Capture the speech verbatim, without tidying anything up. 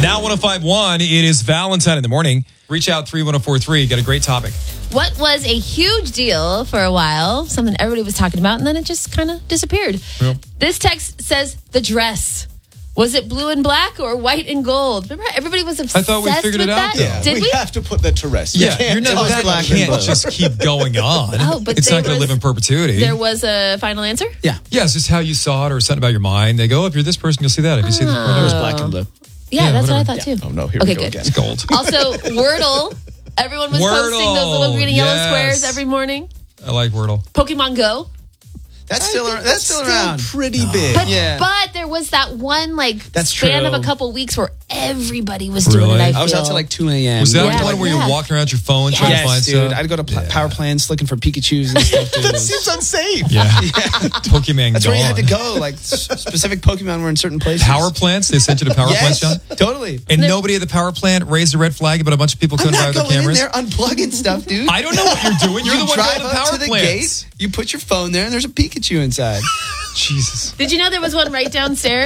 Now one oh five point one, it is Valentine in the morning. Reach out three one oh four three. Got a great topic. What was a huge deal for a while, something everybody was talking about, and then it just kind of disappeared. Yep. This text says the dress. Was it blue and black or white and gold? Remember, everybody was obsessed. I thought we figured with it out. That? Yeah, Did we? we have to put that to rest. Yeah, you you're not that that can't just keep going on. Oh, but it's not going to was, live in perpetuity. There was a final answer? Yeah. Yeah, it's just how you saw it or something about your mind. They go, oh, if you're this person, you'll see that. If you see this It was black and blue. Yeah, Yeah, that's whatever. what I thought too. Oh, no, here okay, we go good. again. It's gold. Also, Wordle. Everyone was Wordle, posting those little green and yellow yes. squares every morning. I like Wordle. Pokemon Go. That's still think that's, that's still still around. pretty big. But, Yeah. but there was that one like That's span true. of a couple weeks where everybody was doing Really? it. I, I was out feel. till like two a.m. Was that Yeah. the one where Yeah. you're walking around your phone trying to Yes, find dude. stuff? I'd go to pl- Yeah. power plants looking for Pikachus and stuff. Dude. That seems unsafe. Yeah. Pokemon That's Go. where you had to go. Like s- specific Pokemon were in certain places. Power plants? They sent you to power yes, plants, John? totally. And nobody at the power plant raised a red flag, but a bunch of people I'm couldn't buy not their going in cameras. there unplugging stuff, dude. I don't know what you're doing. You're you the one drive going to up power to the plants. gate, you put your phone there, and there's a Pikachu inside. Jesus. Did you know there was one right downstairs?